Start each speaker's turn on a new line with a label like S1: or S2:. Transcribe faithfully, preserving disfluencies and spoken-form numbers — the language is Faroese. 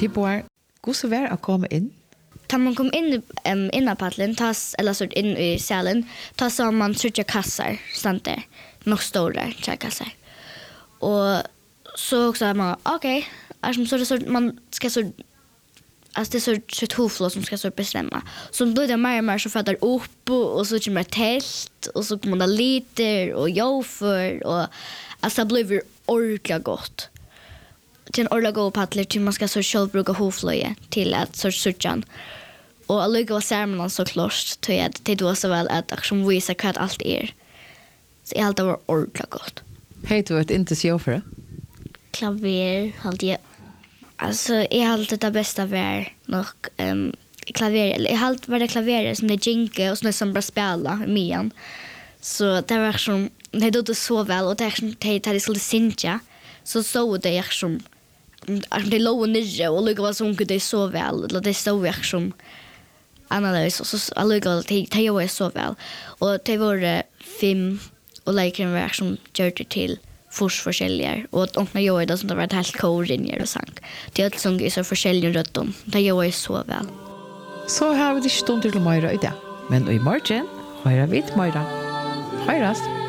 S1: Typ var, hur så var att komma in?
S2: Tar man kom in um, innan paddeln, tas, eller så in i salen, tar så man trycker kassar, sant där. Nog stora kassar. Och så också är man, okej, okay, så det så man ska så alltså det är så så ett hoflå som ska så bestämma. Så blir det mer och mer så fattar upp och så kommer tält och så kommer det liter och jofer och alltså det blir ordentligt gott. Till en ordentligt god paddler till man ska så själv bruka hoflöje till att så sutjan. Och alliga ser man så klart till att det då så väl att action visa vad allt är. Så allt var ordentligt gott.
S1: Hej du ett inte så för.
S2: Klaver hade jag. Alltså är allt det bästa var nog um, klaver eller är allt var det klaver som det jinke och såna som bara spela mian. Så det var som det gjorde så väl och det är som det det skulle synja. Så så det är som det låg ner och lugg var som det så väl eller det så var som analys och så alliga det det var så väl och det var fem och like en reaction gjorde till fors forskjelliga och och när jag är det som det var helt korinjer och sang. Det är sång är så forskjelliga rötton. Det gör jag så väl.
S1: Så har vi det stund till Moira idag. Men i morgon höra vi Moira. Höras.